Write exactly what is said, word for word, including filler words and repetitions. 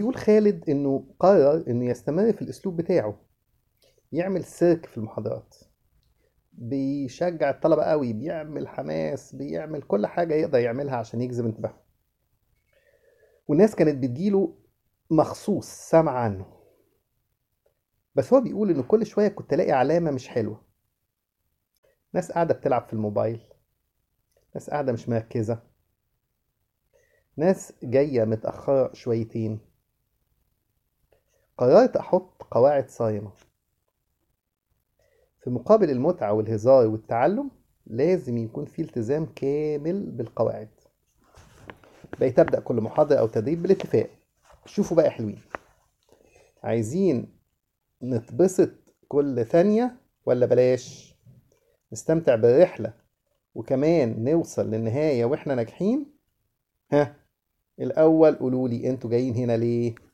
بيقول خالد إنه قرر إنه يستمر في الأسلوب بتاعه، يعمل سيرك في المحاضرات، بيشجع الطلبة قوي، بيعمل حماس، بيعمل كل حاجة يقدر يعملها عشان يجذب انتباههم. والناس كانت بتجيله مخصوص سامع عنه. بس هو بيقول إنه كل شوية كنت ألاقي علامة مش حلوة. ناس قاعدة بتلعب في الموبايل، ناس قاعدة مش مركزة، ناس جاية متأخرة شويتين. قررت أحط قواعد صارمة. في مقابل المتعة والهزار والتعلم لازم يكون في التزام كامل بالقواعد. بقيت أبدأ كل محاضرة أو تدريب بالاتفاق. شوفوا بقى حلوين، عايزين نتبسط كل ثانية ولا بلاش نستمتع بالرحلة وكمان نوصل للنهاية وإحنا ناجحين؟ ها، الأول قولولي أنتوا جايين هنا ليه؟